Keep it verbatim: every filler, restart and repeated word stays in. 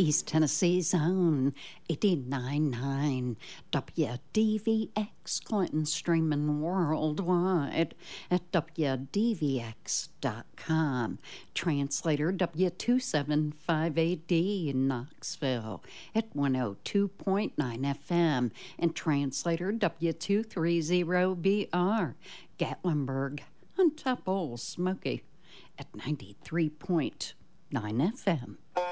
East Tennessee's own eighty-nine point nine W D V X, Clinton, streaming worldwide at W D V X dot com. Translator W two seven five A D in Knoxville at one oh two point nine F M, and translator W two thirty B R, Gatlinburg on Top Old Smoky at ninety-three point nine F M.